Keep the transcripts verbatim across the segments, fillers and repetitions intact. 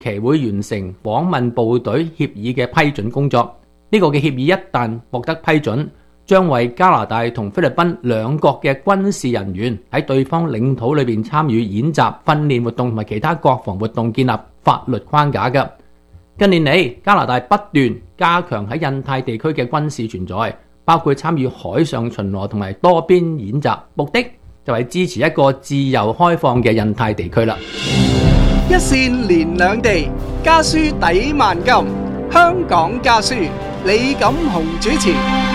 期會完成訪問部隊協議嘅批准工作。呢、這個嘅協議一旦獲得批准，將為加拿大同菲律賓兩國嘅軍事人員喺對方領土裏邊參與演習、訓練活動同埋其他國防活動建立法律框架嘅。近年嚟，加拿大不斷加強喺印太地區嘅軍事存在，包括參與海上巡邏同埋多邊演習，目的就係支持一個自由開放嘅印太地區啦。 一線連兩地，家書抵萬金。香港家書，李錦雄主持。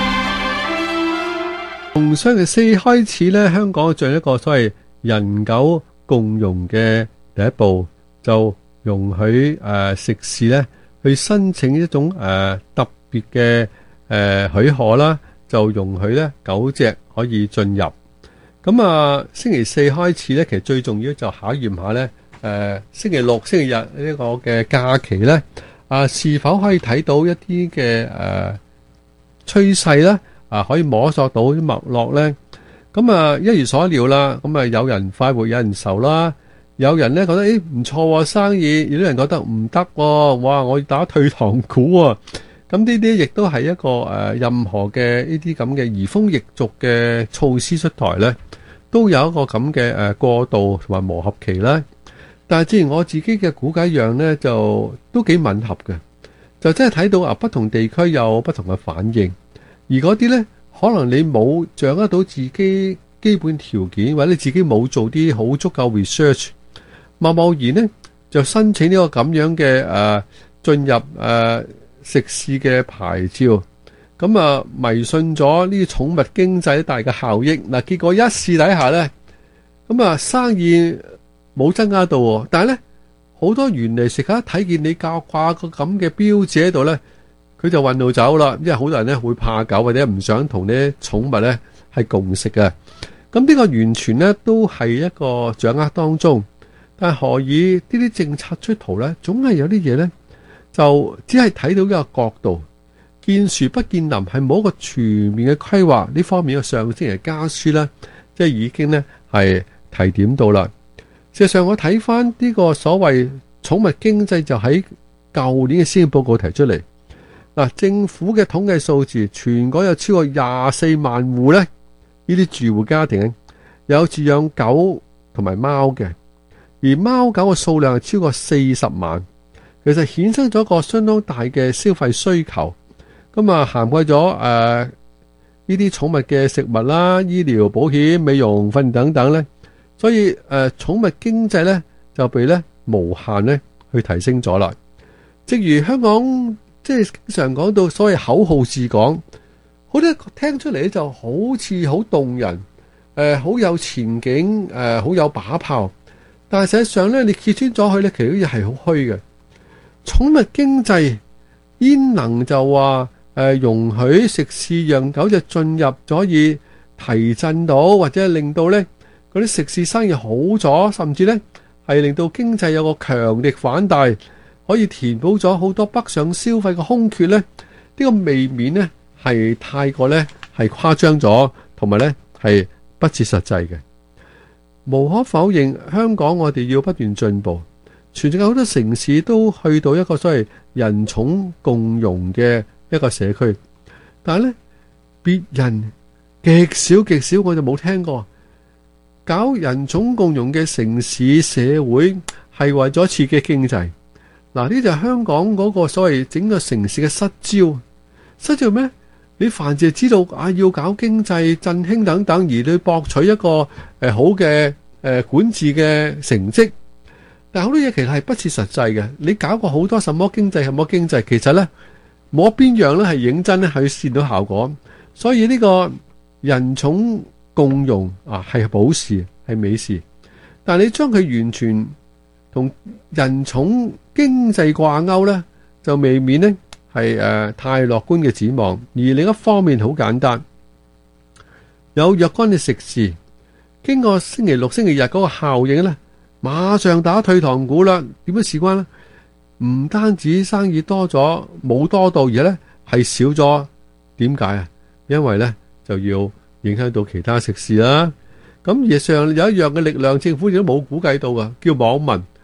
從星期四開始咧，香港進一個所謂人狗共融嘅第一步，就容許誒、呃、食肆咧去申請一種誒、呃、特別嘅誒許可啦，就容許咧狗隻可以進入。咁啊，星期四開始咧，其實最重要就考驗下咧，誒、呃、星期六、星期日呢個嘅假期咧，啊是否可以睇到一啲嘅誒趨勢咧？啊，可以摸索到啲脈絡咧，咁啊一如所料啦，咁啊有人快活有人愁啦，有人咧覺得誒唔錯生意，有啲人覺得唔得喎，哇我要打退堂鼓喎，咁呢啲亦都係一個誒任何嘅呢啲咁嘅移風易俗嘅措施出台咧，都有一個咁嘅誒過渡同埋磨合期啦。但係正如我自己嘅估計一樣咧，就都幾吻合嘅，就真係睇到啊不同地區有不同嘅反應。而嗰啲呢，可能你冇掌握到自己基本條件，或者你自己冇做啲好足夠 research， 貿貿然呢就申請呢個咁樣嘅誒進入誒、呃、食肆嘅牌照，咁啊迷信咗呢啲寵物經濟大嘅效益。嗱，結果一試底下呢，咁啊生意冇增加到，但係呢，好多原嚟食家睇見你教掛個咁嘅標誌喺度呢，佢就運到走啦，因為好多人咧會怕狗或者唔想同啲寵物咧係共食嘅。咁呢個完全咧都係一個掌握當中，但係何以呢啲政策出圖咧，總係有啲嘢咧就只係睇到一個角度，見樹不見林，係冇一個全面嘅規劃呢方面嘅。上星期家書咧，即係已經咧係提點到啦。事實上，我睇翻呢個所謂寵物經濟就喺舊年嘅施政報告提出嚟。嗱，政府嘅統計數字，全港有超過廿四萬戶咧，呢啲住戶家庭有飼養狗同埋貓嘅，而貓狗嘅數量係超過四十萬，其實衍生咗一個相當大嘅消費需求。咁啊，涵蓋咗誒呢啲寵物嘅食物啦、醫療保險、美容訓練等等咧，所以誒、呃、寵物經濟咧就被咧無限咧去提升咗啦。正如香港。即係經常講到所謂口號治港，好多聽出嚟就好似好動人，誒、呃、好有前景，誒、呃、好有把炮。但係實際上咧，你揭穿咗佢咧，其實啲嘢係好虛嘅。寵物經濟焉能就話誒、呃、容許食肆讓狗隻進入，可以提振到或者令到咧嗰啲食肆生意好咗，甚至咧係令到經濟有個強力反彈，可以填補咗好多北上消費嘅空缺呢，呢、呢個未免呢係太過呢係誇張咗，同埋呢係不切實際嘅。無可否認，香港我哋要不斷進步，全世界好多城市都去到一個所謂人寵共融嘅一個社區，但係呢，別人極少極少，我就冇聽過搞人寵共融嘅城市社會係為咗刺激經濟。嗱，呢就係香港嗰個所謂整個城市嘅失焦，失焦咩？你凡係知道啊，要搞經濟振興等等，而你博取一個誒、呃、好嘅誒、呃、管治嘅成績，但係好多嘢其實係不切實際嘅。你搞過好多什麼經濟什麼經濟，其實咧冇邊樣咧係認真咧去見到效果。所以呢個人寵共融啊係好事係美事，但係你將佢完全同人寵經濟掛鈎呢，就未免呢係誒、呃、太樂觀嘅展望。而另一方面好簡單，有若干嘅食肆經過星期六、星期日嗰個效應呢，馬上打退堂鼓啦。點樣事關呢？唔單止生意多咗，冇多到，而呢係少咗。點解啊？因為呢就要影響到其他食肆啦。咁而上有一樣嘅力量，政府亦都冇估計到㗎，叫網民。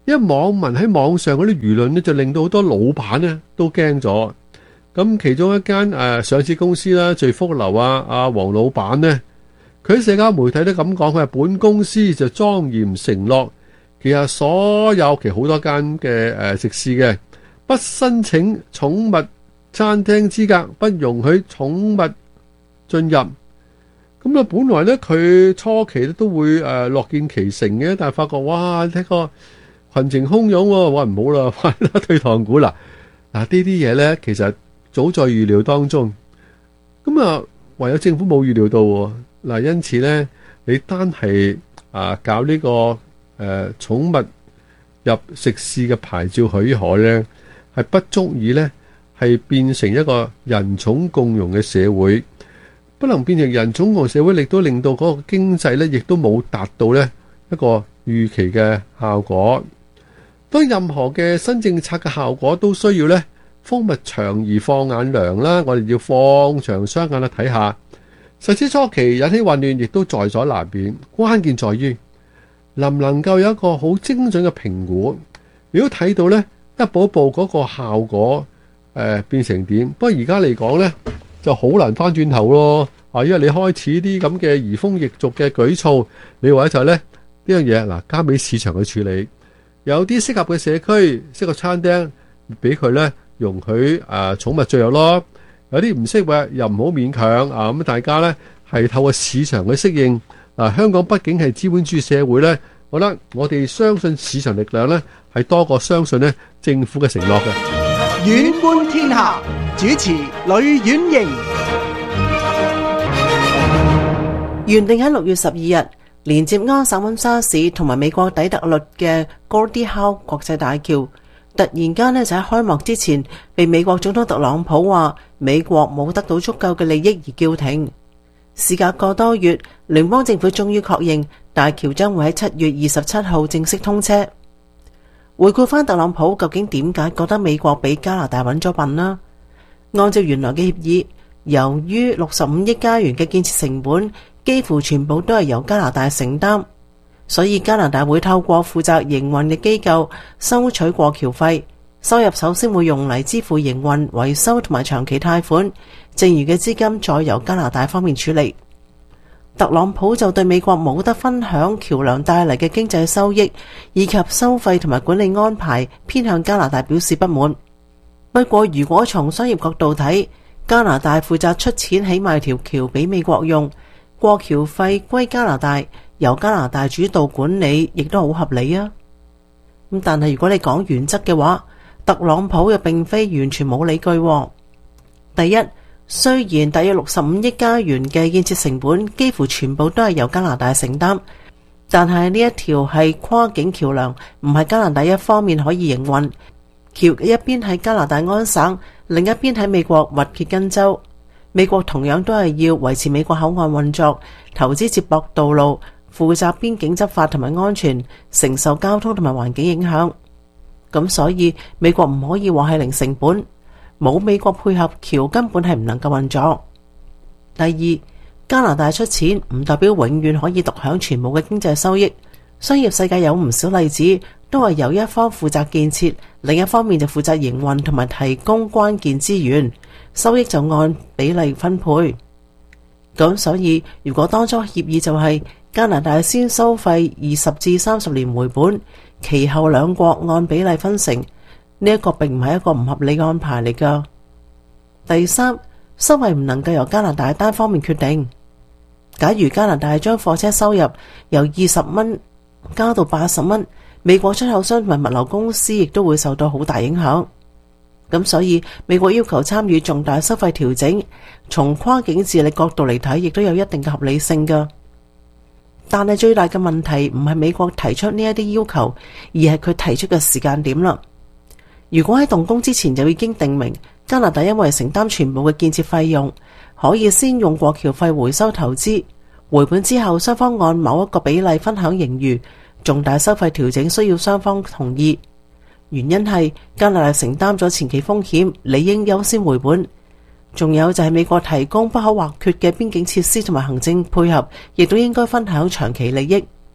因為網民喺網上嗰啲輿論呢，就令到好多老闆呢都驚咗。咁其中一間誒、呃、上市公司啦，聚福樓啊，阿黃老闆呢，佢喺社交媒體都咁講，佢話本公司就莊嚴承諾，其實所有其實好多間嘅誒食肆嘅，不申請寵物餐廳資格，不容許寵物進入。咁啊，本來咧佢初期咧都會誒樂見其成嘅，但係發覺哇，睇個群情洶湧喎，哇唔好啦，快啦退堂鼓啦！嗱，呢啲嘢咧其實早在預料當中，咁啊唯有政府冇預料到喎。嗱，因此咧你單係啊搞呢個誒寵物入食肆嘅牌照許可咧，係不足以咧係變成一個人寵共融嘅社會。不能變成人寵共融社會，亦都令到嗰個經濟咧，亦都冇達到咧一個預期嘅效果。當任何嘅新政策嘅效果都需要咧風物長而放眼量啦，我哋要放長雙眼去睇下。實施初期引起混亂，亦都在所難免。關鍵在於能唔能夠有一個好精準嘅評估。如果睇到咧一步一步嗰個效果誒、呃、變成點，不過而家嚟講咧，就好難翻轉頭咯，啊！因為你開始啲咁嘅移風易俗嘅舉措，你話就係咧呢樣嘢嗱，交俾市場去處理。有啲適合嘅社區、適合餐廳，俾佢咧容許誒寵物進入咯。有啲唔適合又唔好勉強啊！咁大家咧係透過市場去適應。嗱，香港畢竟係資本主義社會咧，我覺得我哋相信市場力量咧係多過相信咧政府嘅承諾嘅。 遠觀天下主持呂婉瑩。 原定喺六月十二日連接安省溫莎市同埋美國底特律嘅 Gordie Howe 國際大橋，突然間呢就喺開幕之前被美國總統特朗普話美國冇得到足夠嘅利益而叫停。事隔個多月，聯邦政府終於確認大橋將會喺七月二十七號正式通車。回顧翻特朗普究竟點解覺得美國比加拿大揾咗笨呢？按照原來嘅協議，由於六十五億加元嘅建設成本幾乎全部都係由加拿大承擔，所以加拿大會透過負責營運嘅機構收取過橋費，收入首先會用嚟支付營運、維修同埋長期貸款，剩餘嘅資金再由加拿大方面處理。特朗普就對美國冇得分享橋樑帶嚟嘅經濟收益，以及收費同埋管理安排偏向加拿大表示不滿。不過如果從商業角度睇，加拿大負責出錢起埋條橋俾美國用，過橋費歸加拿大，由加拿大主導管理，亦都好合理啊。咁但係如果你講原則嘅話，特朗普又並非完全冇理據。第一，雖然大約六十五億加元嘅建設成本幾乎全部都係由加拿大承擔，但係呢一條係跨境橋樑，唔係加拿大一方面可以營運。橋嘅一邊喺加拿大安省，另一邊喺美國密歇根州。美國同樣都係要維持美國口岸運作，投資接駁道路，負責邊境執法同埋安全，承受交通同埋環境影響。咁所以美國唔可以話係零成本。冇美國配合，橋根本係唔能夠運作。第二，加拿大出錢唔代表永遠可以獨享全部嘅經濟收益。商業世界有唔少例子，都係由一方負責建設，另一方面就負責營運同埋提供關鍵資源，收益就按比例分配。咁所以如果當初協議就係加拿大先收費二十至三十年回本，其後兩國按比例分成，呢一個並唔係一個唔合理嘅安排嚟㗎。第三，收費唔能夠由加拿大單方面決定。假如加拿大將貨車收入由二十蚊加到八十蚊，美國出口商同埋物流公司亦都會受到好大影響。咁所以美國要求參與重大收費調整，從跨境治理角度嚟睇，亦都有一定嘅合理性㗎。但係最大嘅問題唔係美國提出呢一啲要求，而係佢提出嘅時間點啦。如果喺動工之前就已經定明加拿大因為承擔全部嘅建設費用，可以先用過橋費回收投資，回本之後雙方按某一個比例分享盈餘，重大收費調整需要雙方同意。原因係加拿大承擔咗前期風險，理應優先回本。仲有就係美國提供不可或缺嘅邊境設施同埋行政配合，亦都應該分享長期利益。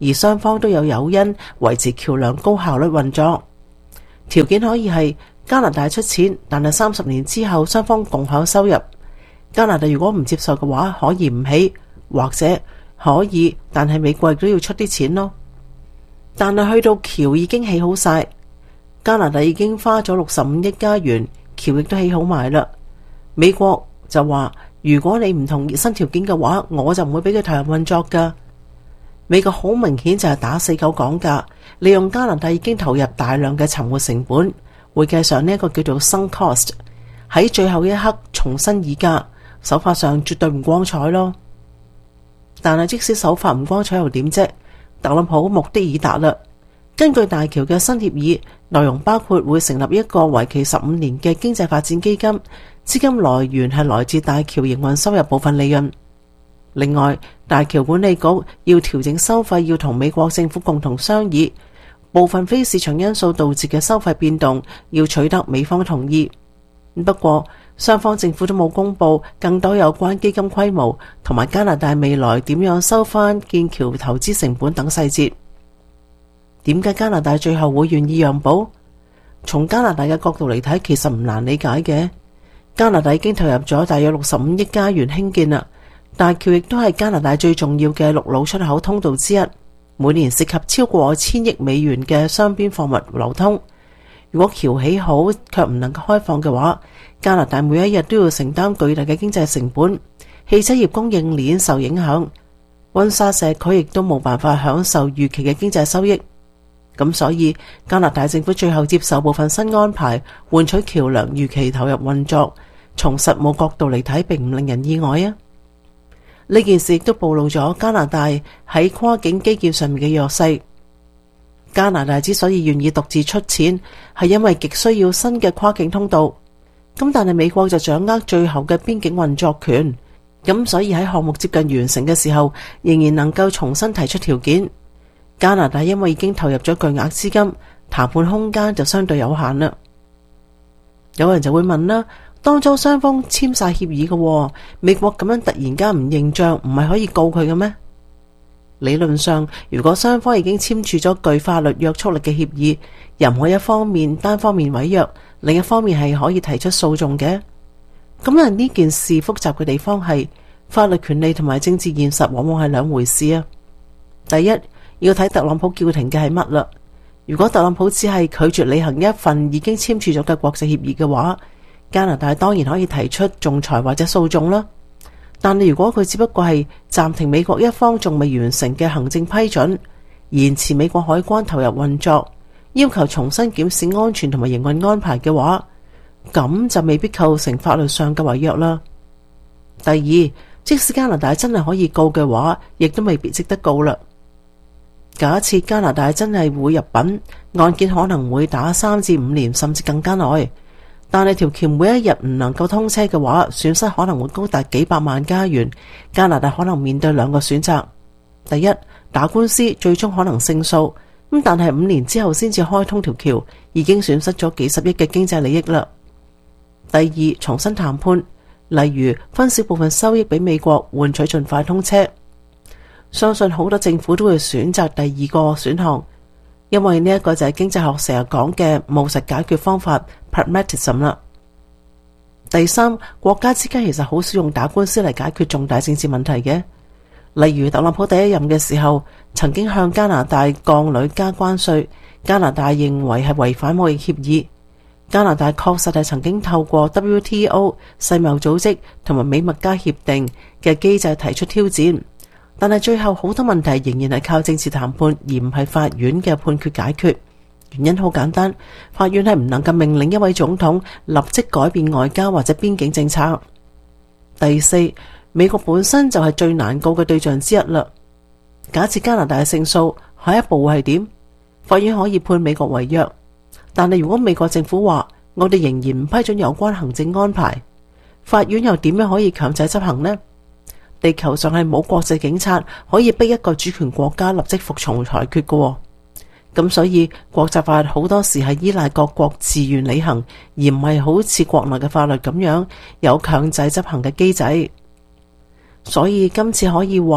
而雙方都有誘因維持橋樑高效率運作。條件可以係加拿大出錢，但係三十年之後雙方共享收入。加拿大如果唔接受嘅話，可以唔起，或者可以，但係美國亦都要出啲錢咯。但係去到橋已經起好晒，加拿大已經花咗六十五億加元，橋亦都起好埋啦。美國就話，如果你唔同意新條件嘅話，我就唔會俾佢投入運作噶。美國好明顯就係打死狗講價，利用加拿大已經投入大量嘅沉沒成本，會計上呢一個叫做 sunk cost， 喺最後一刻重新議價，手法上絕對唔光彩咯。但係即使手法唔光彩又點啫？特朗普目的已達啦。根據大橋嘅新協議，內容包括會成立一個為期十五年嘅經濟發展基金，資金來源係來自大橋營運收入部分利潤。另外，大橋管理局要調整收費，要同美國政府共同商議。部分非市場因素導致嘅收費變動，要取得美方同意。不過，雙方政府都冇公布更多有關基金規模同埋加拿大未來點樣收返建橋投資成本等細節。點解加拿大最後會願意讓步？從加拿大嘅角度嚟睇，其實唔難理解嘅。加拿大已經投入咗大約六十五億加元興建啦，大橋亦都係加拿大最重要嘅陸路出口通道之一，每年涉及超過千億美元嘅雙邊貨物流通。如果橋起好卻唔能夠開放嘅話，加拿大每一日都要承擔巨大嘅經濟成本，汽車業供應鏈受影響，溫莎社區亦都冇辦法享受預期嘅經濟收益。咁所以加拿大政府最後接受部分新安排，換取橋樑預期投入運作。從實務角度嚟睇，並唔令人意外啊！呢件事亦都暴露咗加拿大喺跨境基建上面嘅弱勢。加拿大之所以願意獨自出錢，係因為極需要新嘅跨境通道。咁但係美國就掌握最後嘅邊境運作權，咁所以喺項目接近完成嘅時候，仍然能夠重新提出條件。加拿大因為已經投入咗巨額資金，談判空間就相對有限啦。有人就會問啦，當初雙方簽晒協議嘅，美國咁樣突然間唔認賬，唔係可以告佢嘅咩？理論上，如果雙方已經簽署咗具法律約束力嘅協議，任何一方面單方面違約，另一方面係可以提出訴訟嘅。咁但呢件事複雜嘅地方係，法律權利同埋政治現實往往係兩回事啊。第一，要睇特朗普叫停嘅係乜啦。如果特朗普只係拒絕履行一份已經簽署咗嘅國際協議嘅話，加拿大當然可以提出仲裁或者訴訟啦。但係如果佢只不過係暫停美國一方仲未完成嘅行政批准，延遲美國海關投入運作，要求重新檢視安全同埋營運安排嘅話，咁就未必構成法律上嘅違約啦。第二，即使加拿大真係可以告嘅話，亦都未必值得告啦。假設加拿大真係會入稟，案件可能會打三至五年，甚至更加耐。但係條橋每一日唔能夠通車嘅話，損失可能會高達幾百萬加元。加拿大可能面對兩個選擇：第一，打官司最終可能勝訴，咁但係五年之後先至開通條橋，已經損失咗幾十億嘅經濟利益啦。第二，重新談判，例如分少部分收益俾美國，換取盡快通車。相信好多政府都會選擇第二個選項，因為呢一個就係經濟學成日講嘅務實解決方法 pragmatism 啦。第三，國家之間其實好少用打官司嚟解決重大政治問題嘅，例如特朗普第一任嘅時候曾經向加拿大鋼鋁加關稅，加拿大認為係違反貿易協議。加拿大確實係曾經透過 W T O 世貿組織同埋美墨加協定嘅機制提出挑戰。但係最後好多問題仍然係靠政治談判，而唔係法院嘅判決解決。原因好簡單，法院係唔能夠命令一位總統立即改變外交或者邊境政策。第四，美國本身就係最難告嘅對象之一啦。假設加拿大嘅勝訴，下一步會係點？法院可以判美國違約，但係如果美國政府話我哋仍然唔批准有關行政安排，法院又點樣可以強制執行呢？地球上係冇國際警察可以逼一個主權國家立即服從裁決嘅，咁所以國際法好多時係依賴各國自願履行，而唔係好似國內嘅法律咁樣有強制執行嘅機制。所以今次可以話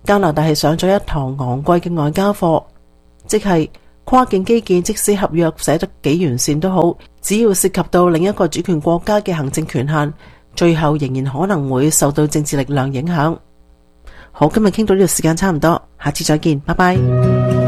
加拿大係上咗一堂昂貴嘅外交課，即係跨境基建，即使合約寫得幾完善都好，只要涉及到另一個主權國家嘅行政權限，最後仍然可能會受到政治力量影響。好，今日傾到呢度時間差唔多，下次再見，拜拜。